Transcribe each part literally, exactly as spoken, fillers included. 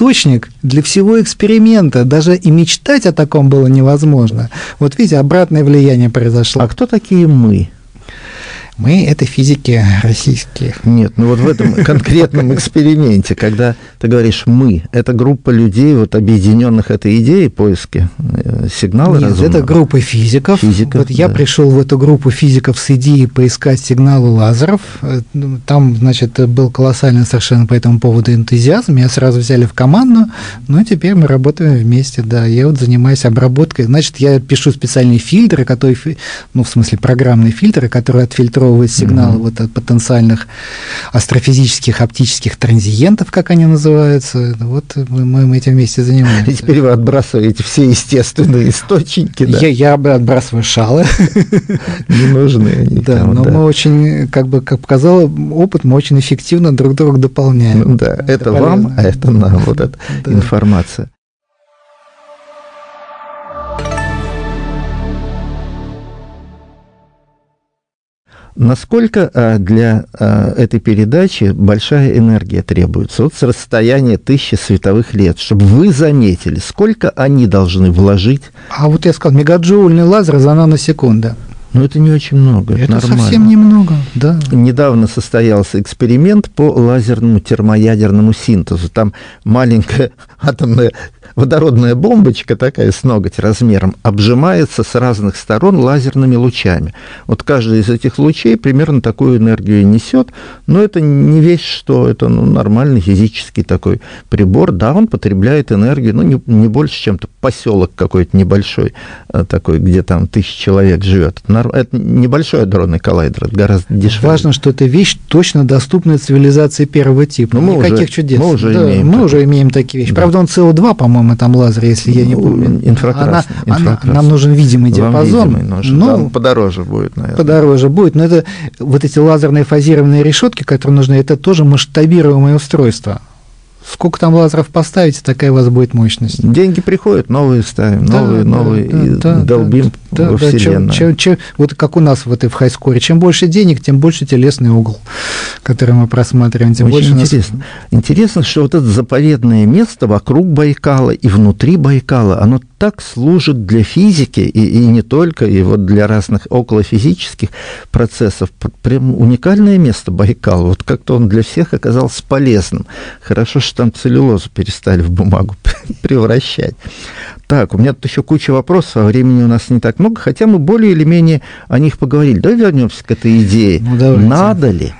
источник для всего эксперимента. Даже и мечтать о таком было невозможно. Вот видите, обратное влияние произошло. А кто такие мы? Мы – это физики российские. Нет, ну вот в этом конкретном эксперименте, когда ты говоришь «мы», это группа людей, вот, объединенных этой идеей поиски сигнала Нет, разумного? это группа физиков. Физиков, вот я да. пришел в эту группу физиков с идеей поискать сигналы лазеров. Там, значит, был колоссальный совершенно по этому поводу энтузиазм. Меня сразу взяли в команду, ну, теперь мы работаем вместе, да. Я вот занимаюсь обработкой. Значит, я пишу специальные фильтры, которые, ну, в смысле, программные фильтры, которые отфильтровывают сигналы mm-hmm. вот от потенциальных астрофизических оптических транзиентов, как они называются. Вот мы, мы этим вместе занимаемся. И теперь вы отбрасываете все естественные источники, да? Я, я отбрасываю шалы. Не нужны они. Да, там, но да. мы очень, как бы, как показал опыт, мы очень эффективно друг друга дополняем. Ну, да, это, это вам, а это нам, вот эта да. информация. Насколько для этой передачи большая энергия требуется? Вот с расстояния тысячи световых лет, чтобы вы заметили, сколько они должны вложить? А вот я сказал, мегаджоульный лазер за наносекунда. Ну, это не очень много, это, это нормально. совсем немного, да. Недавно состоялся эксперимент по лазерному термоядерному синтезу. Там маленькая атомная водородная бомбочка, такая с ноготь размером, обжимается с разных сторон лазерными лучами. Вот каждый из этих лучей примерно такую энергию несет, но это не весь что, это ну, нормальный физический такой прибор. Да, он потребляет энергию, ну, не, не больше, чем поселок какой-то небольшой, такой, где там тысяча человек живет. Это небольшой адронный коллайдер, это гораздо дешевле. Важно, что эта вещь точно доступна цивилизации первого типа. Но мы Никаких уже, чудес. Мы уже да, имеем, мы такое. уже имеем такие вещи. Да. Правда, он Си О два, по-моему, там лазер, если я не помню. Инфракрасный. Она, инфракрасный. Она, нам нужен видимый диапазон. Видимый нужен. Ну, да, он подороже будет, наверное. Подороже будет. Но это вот эти лазерные фазированные решетки, которые нужны, это тоже масштабируемое устройство. Сколько там лазеров поставите, такая у вас будет мощность. Деньги приходят, новые ставим, да, новые, да, новые, да, и да, долбим да, во да, Вселенную. Чем, чем, чем, вот как у нас в этой в хайскоре, чем больше денег, тем больше телесный угол, который мы просматриваем, тем Очень больше интересно. Нас... Интересно, что вот это заповедное место вокруг Байкала и внутри Байкала, оно так служит для физики, и, и не только, и вот для разных околофизических процессов. Прям уникальное место Байкал. Вот как-то он для всех оказался полезным. Хорошо, что там целлюлозу перестали в бумагу превращать. Так, у меня тут еще куча вопросов, а времени у нас не так много, хотя мы более или менее о них поговорили. Давай вернемся к этой идее. Ну, надо ли?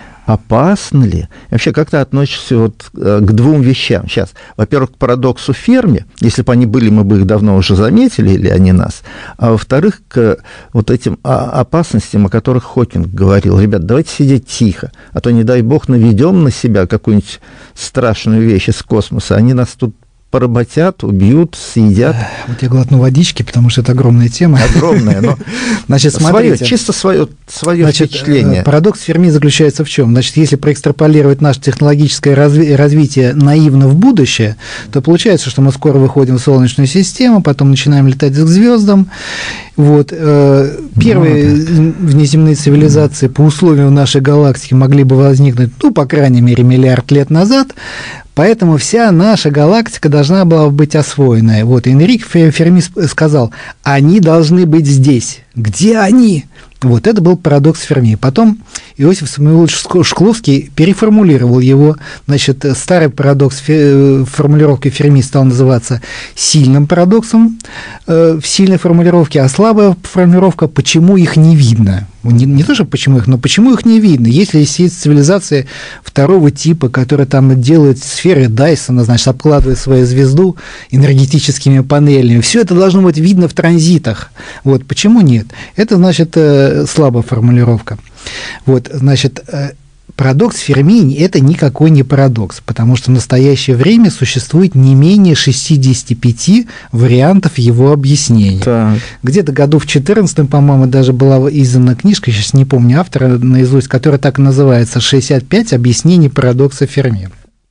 Опасно ли? Вообще, как ты относишься вот к двум вещам? Сейчас, во-первых, к парадоксу Ферми, если бы они были, мы бы их давно уже заметили, или они нас. А во-вторых, к вот этим опасностям, о которых Хокинг говорил. Ребят, давайте сидеть тихо, а то, не дай бог, наведем на себя какую-нибудь страшную вещь из космоса, они нас тут поработят, убьют, съедят. Вот я глотну водички, потому что это огромная тема. Огромная, но значит, смотрите, свое, чисто свое, свое значит, впечатление. Парадокс Ферми заключается в чем? Значит, если проэкстраполировать наше технологическое разви- развитие наивно в будущее, то получается, что мы скоро выходим в Солнечную систему, потом начинаем летать к звездам. Вот, э, первые ну, да. внеземные цивилизации по условиям нашей галактики могли бы возникнуть, ну, по крайней мере, миллиард лет назад. Поэтому вся наша галактика должна была быть освоенная. Вот Энрик Ферми сказал, они должны быть здесь. Где они? Вот это был парадокс Ферми. Потом Иосиф Самуилович Шкловский переформулировал его. Значит, старый парадокс формулировки Ферми стал называться сильным парадоксом э, в сильной формулировке, а слабая формулировка «почему их не видно». Не, не то, что почему их, но почему их не видно. Если есть цивилизация второго типа, которая там делает сферы Дайсона, значит, обкладывает свою звезду энергетическими панелями, все это должно быть видно в транзитах. Вот, почему нет? Это, значит, слабая формулировка. Вот, значит, парадокс Ферми – это никакой не парадокс, потому что в настоящее время существует не менее шестьдесят пять вариантов его объяснения. Так. Где-то году в четырнадцатом, по-моему, даже была издана книжка, сейчас не помню автора наизусть, которая так и называется «шестьдесят пять объяснений парадокса Ферми».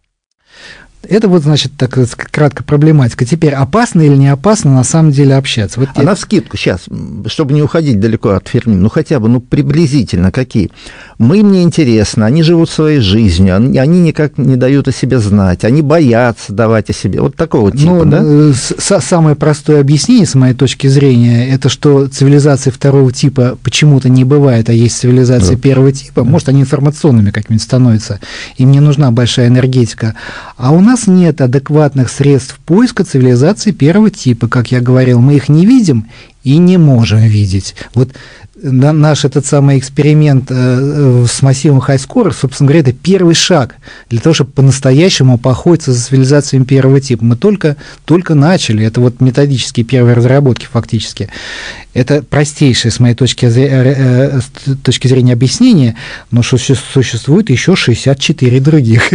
Это вот, значит, так кратко проблематика. Теперь, опасно или не опасно на самом деле общаться? Вот а те... навскидку сейчас, чтобы не уходить далеко от Ферми, ну хотя бы, ну приблизительно какие? мы им не интересны, они живут своей жизнью, они, они никак не дают о себе знать, они боятся давать о себе. Вот такого типа, ну, да? Самое простое объяснение, с моей точки зрения, это что цивилизации второго типа почему-то не бывает, а есть цивилизации да. первого типа. Может, они информационными как-нибудь становятся, им не нужна большая энергетика. А у нас нет адекватных средств поиска цивилизации первого типа. Как я говорил, мы их не видим и не можем видеть. Вот наш этот самый эксперимент с массивом Хайскора, собственно говоря, это первый шаг для того, чтобы по-настоящему поохотиться за цивилизациями первого типа. Мы только, только начали, это вот методические первые разработки фактически. Это простейшее, с моей точки зрения, точки зрения объяснение, но что существует еще шестьдесят четыре других,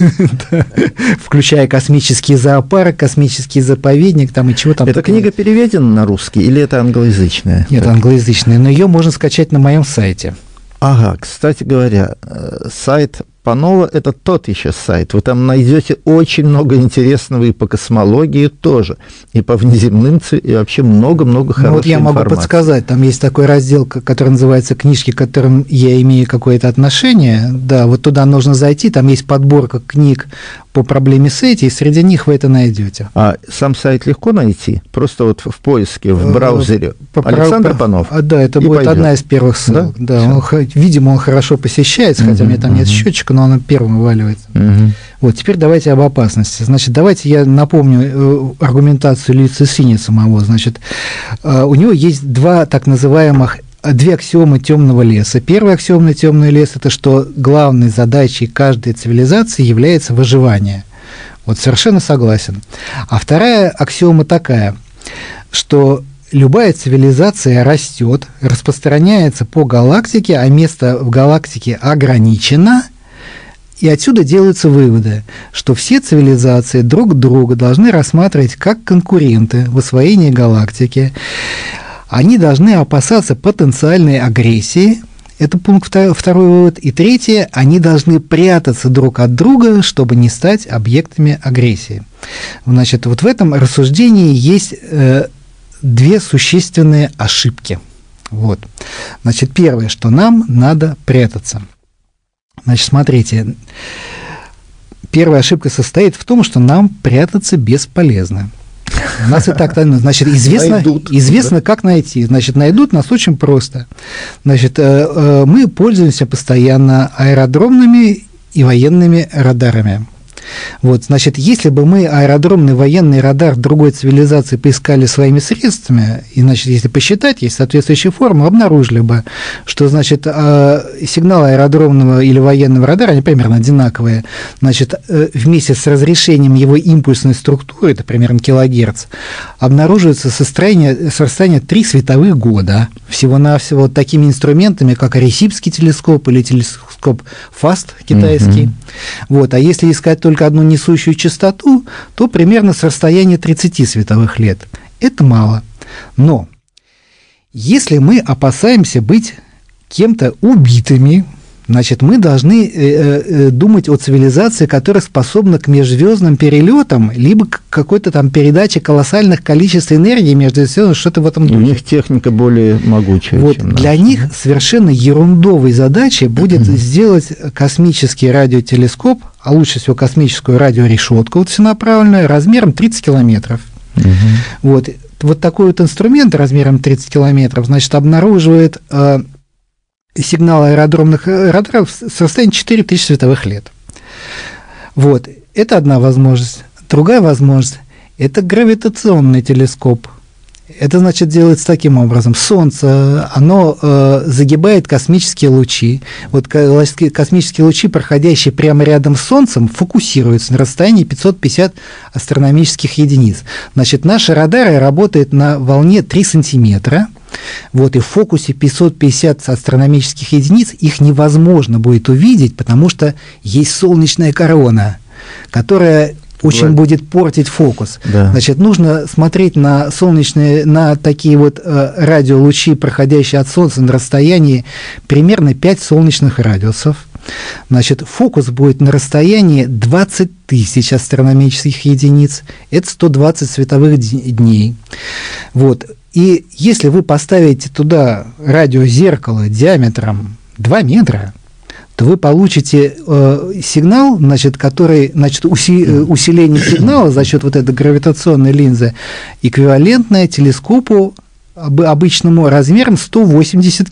включая космический зоопарк, космический заповедник, там и чего там. Эта книга переведена на русский или это англоязычная? Нет, англоязычная, но ее можно скачать на моем сайте. Ага, кстати говоря, сайт Панова – это тот еще сайт. Вы там найдете очень много интересного и по космологии тоже, и по внеземным, и вообще много-много хорошей информации. Ну, вот я могу информации. подсказать, там есть такой раздел, который называется «Книжки, к которым я имею какое-то отношение». Да, вот туда нужно зайти, там есть подборка книг по проблеме сети, и среди них вы это найдете. А сам сайт легко найти? Просто вот в поиске, в браузере по, Александр по, Панов? Да, это будет пойдет. одна из первых ссылок. Да? Да, он, видимо, он хорошо посещается, хотя uh-huh, у меня там uh-huh. нет счетчика, но он первым вываливается. Uh-huh. Вот, теперь давайте об опасности. Значит, давайте я напомню аргументацию Ли Цисиня самого. Значит, у него есть два так называемых Две аксиомы темного леса. Первая аксиома темного леса – это что главной задачей каждой цивилизации является выживание. Вот совершенно согласен. А вторая аксиома такая, что любая цивилизация растет, распространяется по галактике, а место в галактике ограничено, и отсюда делаются выводы, что все цивилизации друг друга должны рассматривать как конкуренты в освоении галактики. Они должны опасаться потенциальной агрессии. Это пункт второй вывод. И третье, они должны прятаться друг от друга, чтобы не стать объектами агрессии. Значит, вот в этом рассуждении есть э, две существенные ошибки. Вот. Значит, первое, что нам надо прятаться. Значит, смотрите, первая ошибка состоит в том, что нам прятаться бесполезно. У нас и так, значит, известно, найдут, известно да? как найти. Значит, найдут нас очень просто. Значит, мы пользуемся постоянно аэродромными и военными радарами. Вот, значит, если бы мы аэродромный военный радар другой цивилизации поискали своими средствами, и, значит, если посчитать, есть соответствующие формы, обнаружили бы, что, значит, сигналы аэродромного или военного радара, они примерно одинаковые, значит, вместе с разрешением его импульсной структуры, это примерно килогерц, обнаруживается с расстояния три световых года, всего-навсего такими инструментами, как Аресибский телескоп или телескоп ФАСТ китайский. Mm-hmm. Вот, а если искать только одну несущую частоту, то примерно с расстояния тридцати световых лет. Это мало. Но если мы опасаемся быть кем-то убитыми, значит, мы должны э, э, думать о цивилизации, которая способна к межзвездным перелетам, либо к какой-то там передаче колоссальных количеств энергии между звездами, что-то в этом духе. У них техника более могучая, вот, чем для наша. них совершенно ерундовой задачей будет сделать космический радиотелескоп, а лучше всего космическую радиорешетку, вот всенаправленную, размером тридцать километров. Угу. Вот, вот такой вот инструмент размером тридцать километров, значит, обнаруживает э, сигналы аэродромных радаров с расстояния четыре тысячи световых лет. Вот, это одна возможность. Другая возможность – это гравитационный телескоп. Это, значит, делается таким образом. Солнце, оно э, загибает космические лучи. Вот космические лучи, проходящие прямо рядом с Солнцем, фокусируются на расстоянии пятьсот пятьдесят астрономических единиц. Значит, наши радары работают на волне три сантиметра. Вот, и в фокусе пятьсот пятьдесят астрономических единиц их невозможно будет увидеть, потому что есть солнечная корона, которая очень да. будет портить фокус. Да. Значит, нужно смотреть на солнечные, на такие вот э, радиолучи, проходящие от Солнца на расстоянии примерно пять солнечных радиусов. Значит, фокус будет на расстоянии двадцать тысяч астрономических единиц. Это сто двадцать световых дней. Вот. И если вы поставите туда радиозеркало диаметром два метра, то вы получите э, сигнал, значит, который, значит, уси, усиление сигнала за счет вот этой гравитационной линзы эквивалентное телескопу обычному размером сто восемьдесят